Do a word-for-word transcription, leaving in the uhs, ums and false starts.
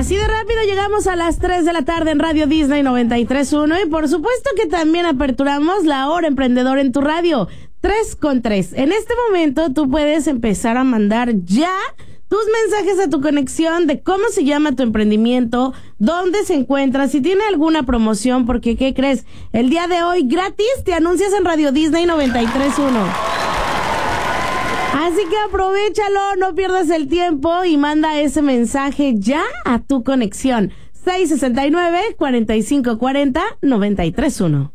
Así de rápido llegamos a las tres de la tarde en Radio Disney noventa y tres punto uno y por supuesto que también aperturamos la hora emprendedora en tu radio, tres con tres. En este momento tú puedes empezar a mandar ya tus mensajes a tu conexión de cómo se llama tu emprendimiento, dónde se encuentra, si tiene alguna promoción, porque ¿qué crees? El día de hoy gratis te anuncias en Radio Disney noventa y tres punto uno. Así que aprovéchalo, no pierdas el tiempo y manda ese mensaje ya a tu conexión. seis sesenta y nueve, cuarenta y cinco cuarenta, noventa y tres punto uno.